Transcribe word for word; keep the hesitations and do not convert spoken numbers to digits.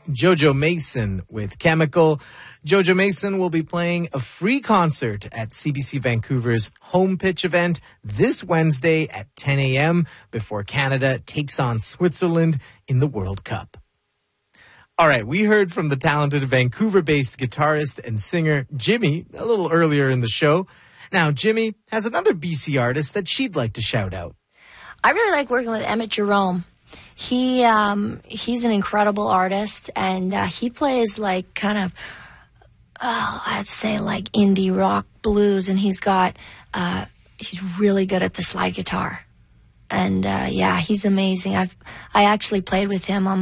Jojo Mason with Chemical. Jojo Mason will be playing a free concert at C B C Vancouver's Home Pitch event this Wednesday at ten a.m. before Canada takes on Switzerland in the World Cup. All right, we heard from the talented Vancouver-based guitarist and singer Jimmy a little earlier in the show. Now, Jimmy has another B C artist that she'd like to shout out. I really like working with Emmett Jerome. He um, he's an incredible artist, and uh, he plays like kind of, oh, I'd say like indie rock blues, and he's got, uh, he's really good at the slide guitar. And uh, yeah, he's amazing. I've I actually played with him on